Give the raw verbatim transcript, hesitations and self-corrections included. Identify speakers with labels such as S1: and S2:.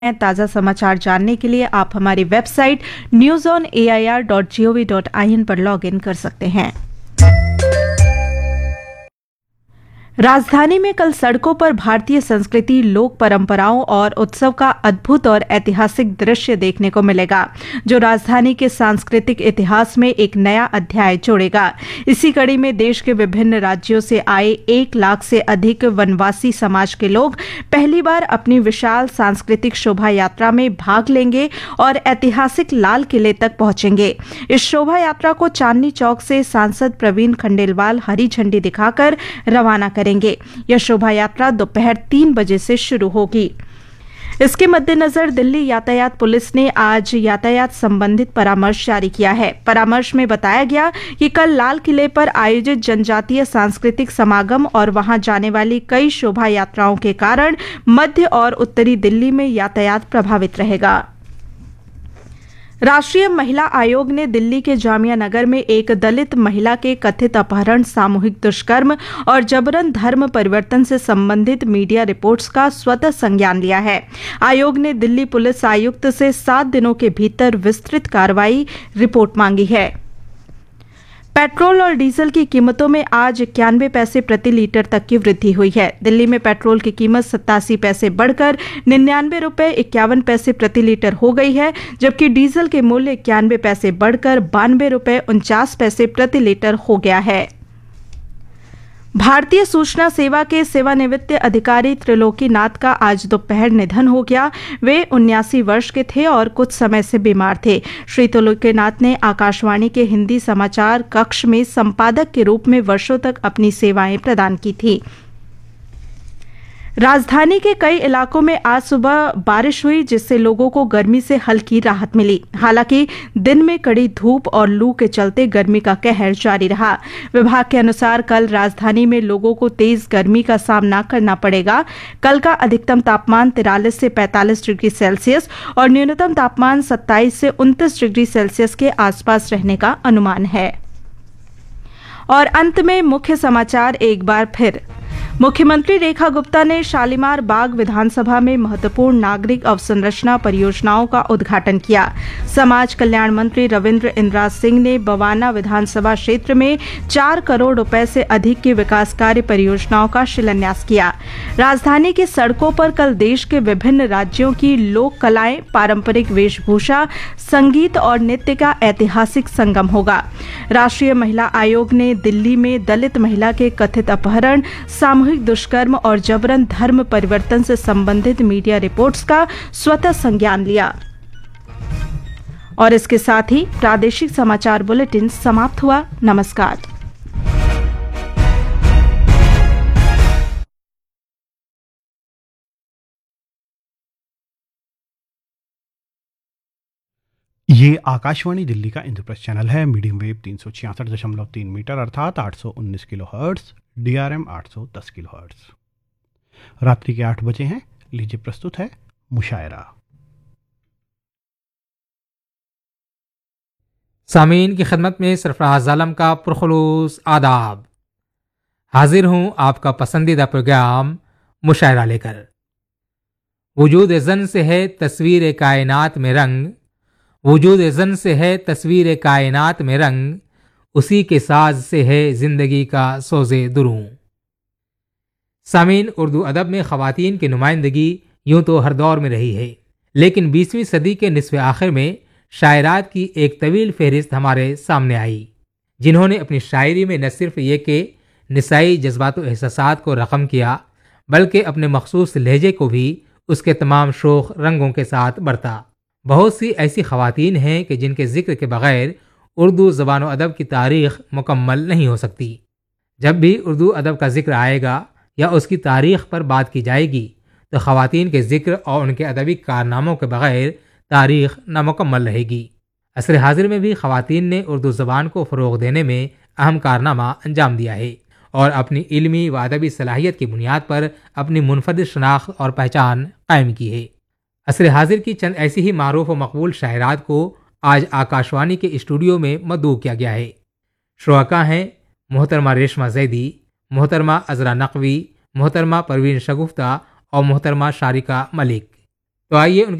S1: ताज़ा समाचार जानने के लिए आप हमारी website news on A I R dot G O V dot I N पर लॉग इन कर सकते हैं। राजधानी में कल सड़कों पर भारतीय संस्कृति, लोक परंपराओं और उत्सव का अद्भुत और ऐतिहासिक दृश्य देखने को मिलेगा, जो राजधानी के सांस्कृतिक इतिहास में एक नया अध्याय जोड़ेगा। इसी कड़ी में देश के विभिन्न राज्यों से आए एक लाख से अधिक वनवासी समाज के लोग पहली बार अपनी विशाल सांस्कृतिक शोभा यात्रा में भाग लेंगे और ऐतिहासिक लाल किले तक पहुंचेंगे। इस शोभा यात्रा को चांदनी चौक से सांसद प्रवीण खंडेलवाल हरी झंडी दिखाकर रवाना करेंगे। यह शोभा यात्रा दोपहर तीन बजे से शुरू होगी। इसके मद्देनजर दिल्ली यातायात पुलिस ने आज यातायात संबंधित परामर्श जारी किया है। परामर्श में बताया गया कि कल लाल किले पर आयोजित जनजातीय सांस्कृतिक समागम और वहां जाने वाली कई शोभा यात्राओं के कारण मध्य और उत्तरी दिल्ली में यातायात प्रभावित रहेगा। राष्ट्रीय महिला आयोग ने दिल्ली के जामिया नगर में एक दलित महिला के कथित अपहरण, सामूहिक दुष्कर्म और जबरन धर्म परिवर्तन से संबंधित मीडिया रिपोर्ट्स का स्वतः संज्ञान लिया है। आयोग ने दिल्ली पुलिस आयुक्त से सात दिनों के भीतर विस्तृत कार्रवाई रिपोर्ट मांगी है। पेट्रोल और डीजल की कीमतों में आज इक्यानवे पैसे प्रति लीटर तक की वृद्धि हुई है। दिल्ली में पेट्रोल की कीमत सत्तासी पैसे बढ़कर निन्यानवे रुपए इक्यावन पैसे प्रति लीटर हो गई है, जबकि डीजल के मूल्य इक्यानवे पैसे बढ़कर बानवे रुपए उनचास पैसे प्रति लीटर हो गया है। भारतीय सूचना सेवा के सेवानिवृत्त अधिकारी त्रिलोकी नाथ का आज दोपहर निधन हो गया। वे उन्यासी वर्ष के थे और कुछ समय से बीमार थे। श्री त्रिलोकी नाथ ने आकाशवाणी के हिंदी समाचार कक्ष में संपादक के रूप में वर्षों तक अपनी सेवाएं प्रदान की थी। राजधानी के कई इलाकों में आज सुबह बारिश हुई, जिससे लोगों को गर्मी से हल्की राहत मिली। हालांकि दिन में कड़ी धूप और लू के चलते गर्मी का कहर जारी रहा। विभाग के अनुसार कल राजधानी में लोगों को तेज गर्मी का सामना करना पड़ेगा। कल का अधिकतम तापमान तिरालीस से पैंतालीस डिग्री सेल्सियस और न्यूनतम तापमान सत्ताईस से उनतीस डिग्री सेल्सियस के आसपास रहने का अनुमान है। और अंत में मुख्य समाचार एक बार फिर। मुख्यमंत्री रेखा गुप्ता ने शालीमार बाग विधानसभा में महत्वपूर्ण नागरिक अवसंरचना परियोजनाओं का उद्घाटन किया। समाज कल्याण मंत्री रविंद्र इंद्राज सिंह ने बवाना विधानसभा क्षेत्र में चार करोड़ रुपए से अधिक की विकास कार्य परियोजनाओं का शिलान्यास किया। राजधानी की सड़कों पर कल देश के विभिन्न राज्यों की लोक कलाएं, पारंपरिक वेशभूषा, संगीत और नृत्य का ऐतिहासिक संगम होगा। राष्ट्रीय महिला आयोग ने दिल्ली में दलित महिला के कथित अपहरण, सामूहिक दुष्कर्म और जबरन धर्म परिवर्तन से संबंधित मीडिया रिपोर्ट्स का स्वतः संज्ञान लिया। और इसके साथ ही प्रादेशिक समाचार बुलेटिन समाप्त हुआ। नमस्कार।
S2: ये आकाशवाणी दिल्ली का इंद्रप्रस्थ चैनल है। मीडियम वेव तीन सौ छियासठ दशमलव तीन मीटर अर्थात आठ सौ उन्नीस kilo hertz, D R M आठ सौ दस किलो हर्ट्स। रात्रि के आठ बजे हैं। लीजिए प्रस्तुत है मुशायरा।
S3: सामीन की खिदमत में सरफराज आलम का पुरखुलूस आदाब। हाजिर हूँ आपका पसंदीदा प्रोग्राम मुशायरा लेकर। वजूद ज़न से है तस्वीर कायनात में रंग, वजूद ज़न से है तस्वीर कायनात में रंग, उसी के साज से है ज़िंदगी का सोज़े दुरूं। सामीन, उर्दू अदब में ख़वातीन की नुमाइंदगी यूं तो हर दौर में रही है, लेकिन बीसवीं सदी के निस्फ़े आखिर में शायरात की एक तवील फहरिस्त हमारे सामने आई, जिन्होंने अपनी शायरी में न सिर्फ ये कि निसाई जज्बात व एहसासात को रकम किया, बल्कि अपने मखसूस लहजे को भी उसके तमाम शोख रंगों के साथ बरता। बहुत सी ऐसी ख़वातीन हैं कि जिनके ज़िक्र के बग़ैर उर्दू ज़बान व अदब की तारीख़ मुकम्मल नहीं हो सकती। जब भी उर्दू अदब का ज़िक्र आएगा या उसकी तारीख़ पर बात की जाएगी तो ख़वातीन के ज़िक्र और उनके अदबी कारनामों के बग़ैर तारीख़ नामुकम्मल रहेगी। असर हाज़िर में भी ख़वातीन ने उर्दू ज़बान को फ़रोग़ देने में अहम कारनामा अंजाम दिया है और अपनी इल्मी व अदबी सलाहियत की बुनियाद पर अपनी मुनफ़रिद शनाख्त और पहचान कायम की है। असर हाज़िर की चंद ऐसी ही मारूफ व मकबूल शायरात को आज आकाशवाणी के स्टूडियो में मदऊ किया गया है। शुराका हैं मोहतरमा रेशमा जैदी, मोहतरमा अज़रा नकवी, मोहतरमा परवीन शगुफ्ता और मोहतरमा शारिका मलिक। तो आइए